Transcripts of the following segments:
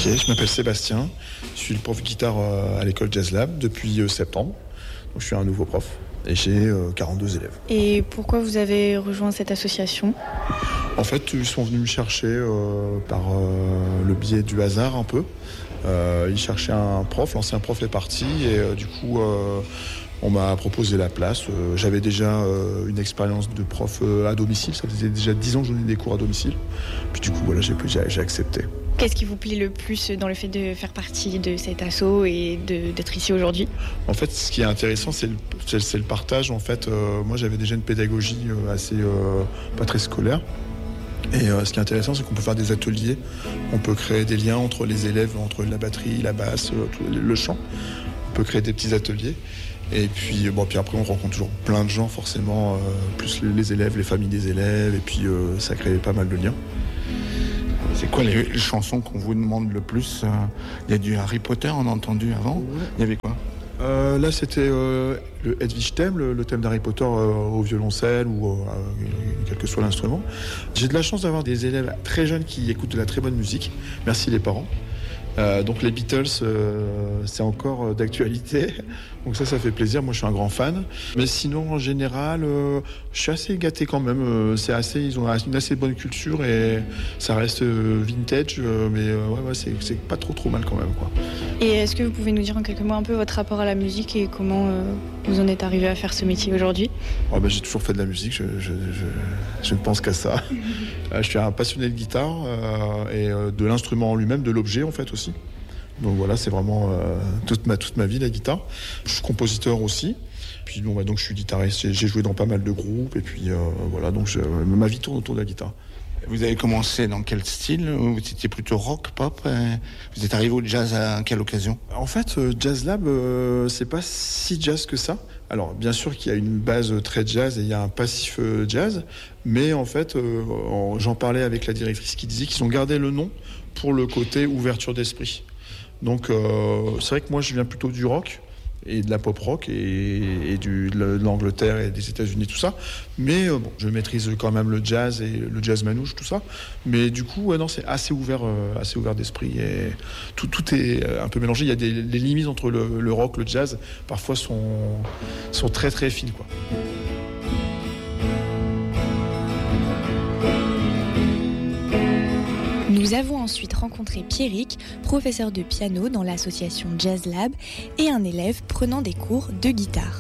Ok, je m'appelle Sébastien, je suis le prof de guitare à l'école Jazz Lab depuis septembre. Donc, je suis un nouveau prof et j'ai 42 élèves. Et pourquoi vous avez rejoint cette association ? En fait, ils sont venus me chercher par le biais du hasard un peu. Ils cherchaient un prof, l'ancien prof est parti et du coup on m'a proposé la place. J'avais déjà une expérience de prof à domicile, ça faisait déjà 10 ans que je donnais des cours à domicile. Puis du coup voilà, j'ai accepté. Qu'est-ce qui vous plaît le plus dans le fait de faire partie de cet asso et d'être ici aujourd'hui ? En fait, ce qui est intéressant, c'est le partage. En fait, moi j'avais déjà une pédagogie assez pas très scolaire. Et ce qui est intéressant, c'est qu'on peut faire des ateliers, on peut créer des liens entre les élèves, entre la batterie, la basse, le chant. On peut créer des petits ateliers. Et puis, puis après, on rencontre toujours plein de gens, forcément, plus les élèves, les familles des élèves, et puis ça crée pas mal de liens. C'est quoi les chansons qu'on vous demande le plus ? Il y a du Harry Potter, on a entendu avant. Il y avait quoi ? Là, c'était le Hedwig thème, le thème d'Harry Potter au violoncelle ou quel que soit l'instrument. J'ai de la chance d'avoir des élèves très jeunes qui écoutent de la très bonne musique. Merci les parents. Donc les Beatles, c'est encore d'actualité. Donc ça fait plaisir. Moi, je suis un grand fan. Mais sinon, en général, je suis assez gâté quand même. Ils ont une assez bonne culture et ça reste vintage. Mais c'est pas trop mal quand même, quoi. Et est-ce que vous pouvez nous dire en quelques mots un peu votre rapport à la musique et comment vous en êtes arrivé à faire ce métier aujourd'hui ? J'ai toujours fait de la musique. Je ne pense qu'à ça. Je suis un passionné de guitare et de l'instrument en lui-même, de l'objet en fait aussi. Donc voilà, c'est vraiment toute ma vie la guitare. Je suis compositeur aussi. Puis donc je suis guitariste. J'ai joué dans pas mal de groupes et puis voilà. Donc ma vie tourne autour de la guitare. Vous avez commencé dans quel style ? Vous étiez plutôt rock, pop ? Vous êtes arrivé au jazz à quelle occasion ? En fait, Jazz Lab, c'est pas si jazz que ça. Alors, bien sûr qu'il y a une base très jazz et il y a un passif jazz, mais en fait, j'en parlais avec la directrice qui disait qu'ils ont gardé le nom pour le côté ouverture d'esprit. Donc, c'est vrai que moi, je viens plutôt du rock et de la pop rock et de l'Angleterre et des États-Unis, tout ça. Mais je maîtrise quand même le jazz et le jazz manouche, tout ça. Mais du coup, c'est assez ouvert d'esprit et tout est un peu mélangé. Il y a les limites entre le rock, le jazz, parfois sont très très fines, quoi. Nous avons ensuite rencontré Pierrick, professeur de piano dans l'association Jazz Lab et un élève prenant des cours de guitare.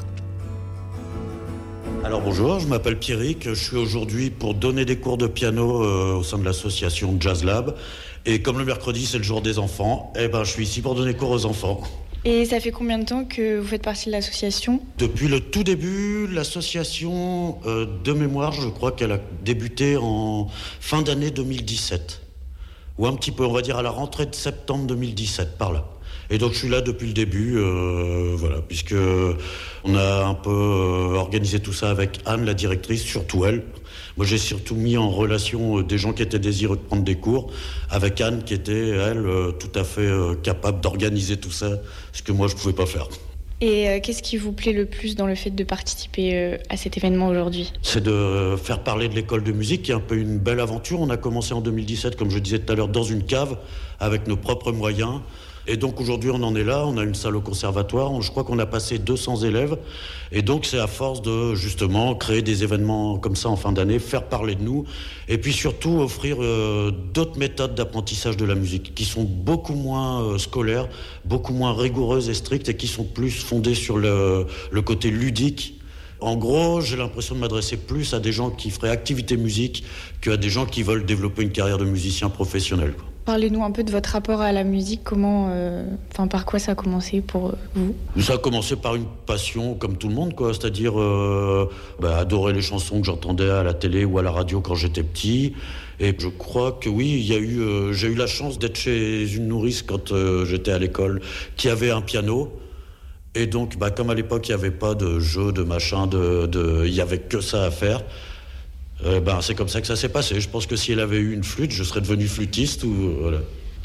Alors bonjour, je m'appelle Pierrick, je suis aujourd'hui pour donner des cours de piano au sein de l'association Jazz Lab. Et comme le mercredi c'est le jour des enfants, je suis ici pour donner cours aux enfants. Et ça fait combien de temps que vous faites partie de l'association ? Depuis le tout début, l'association de mémoire, je crois qu'elle a débuté en fin d'année 2017. Ou un petit peu, on va dire à la rentrée de septembre 2017, par là. Et donc je suis là depuis le début, puisque on a un peu organisé tout ça avec Anne, la directrice, surtout elle. Moi j'ai surtout mis en relation des gens qui étaient désireux de prendre des cours, avec Anne qui était, elle, tout à fait capable d'organiser tout ça, ce que moi je pouvais pas faire. Et qu'est-ce qui vous plaît le plus dans le fait de participer à cet événement aujourd'hui ? C'est de faire parler de l'école de musique, qui est un peu une belle aventure. On a commencé en 2017, comme je disais tout à l'heure, dans une cave, avec nos propres moyens. Et donc aujourd'hui, on en est là, on a une salle au conservatoire, je crois qu'on a passé 200 élèves. Et donc c'est à force de, justement, créer des événements comme ça en fin d'année, faire parler de nous, et puis surtout offrir d'autres méthodes d'apprentissage de la musique, qui sont beaucoup moins scolaires, beaucoup moins rigoureuses et strictes, et qui sont plus fondées sur le côté ludique. En gros, j'ai l'impression de m'adresser plus à des gens qui feraient activité musique qu'à des gens qui veulent développer une carrière de musicien professionnel, quoi. Parlez-nous un peu de votre rapport à la musique, par quoi ça a commencé pour vous ? Ça a commencé par une passion comme tout le monde, quoi, c'est-à-dire adorer les chansons que j'entendais à la télé ou à la radio quand j'étais petit. Et je crois que oui, j'ai eu la chance d'être chez une nourrice quand j'étais à l'école qui avait un piano. Et donc, comme à l'époque, il n'y avait pas de jeu, de machin, il n'y avait que ça à faire. C'est comme ça que ça s'est passé. Je pense que si elle avait eu une flûte, je serais devenu flûtiste. Voilà.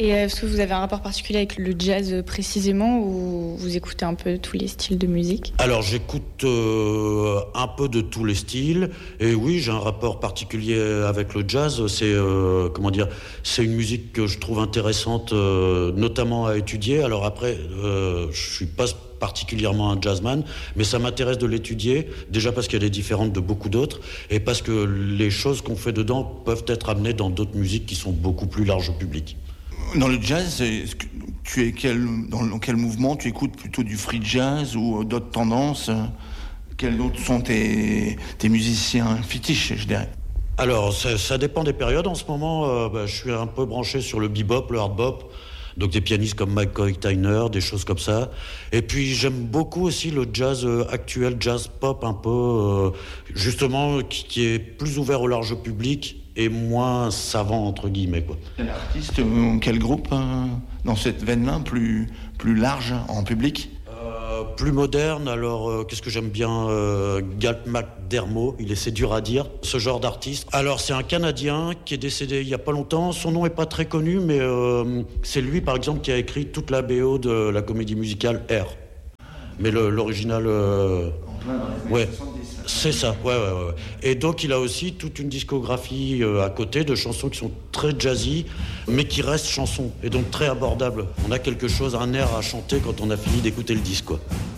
Et est-ce que vous avez un rapport particulier avec le jazz précisément ou vous écoutez un peu tous les styles de musique ? Alors j'écoute un peu de tous les styles et oui, j'ai un rapport particulier avec le jazz. C'est c'est une musique que je trouve intéressante, notamment à étudier. Alors après, je suis pas particulièrement un jazzman, mais ça m'intéresse de l'étudier, déjà parce qu'elle est différente de beaucoup d'autres, et parce que les choses qu'on fait dedans peuvent être amenées dans d'autres musiques qui sont beaucoup plus larges au public. Dans le jazz, tu es dans quel mouvement? Tu écoutes plutôt du free jazz ou d'autres tendances? Quels autres sont tes musiciens fétiches, je dirais? Alors, ça dépend des périodes. En ce moment, je suis un peu branché sur le bebop, le hard bop, donc des pianistes comme McCoy Tyner, des choses comme ça. Et puis j'aime beaucoup aussi le jazz actuel, jazz pop un peu, justement, qui est plus ouvert au large public et moins savant, entre guillemets, quoi. Quel artiste, quel groupe dans cette veine-là, plus large en public? Plus moderne, alors qu'est-ce que j'aime bien, Galt McDermott, c'est dur à dire, ce genre d'artiste. Alors c'est un Canadien qui est décédé il y a pas longtemps, son nom est pas très connu, mais c'est lui par exemple qui a écrit toute la BO de la comédie musicale R. Mais l'original... ouais, c'est ça, ouais. Et donc il a aussi toute une discographie à côté de chansons qui sont très jazzy, mais qui restent chansons, et donc très abordables. On a quelque chose, un air à chanter quand on a fini d'écouter le disque, quoi.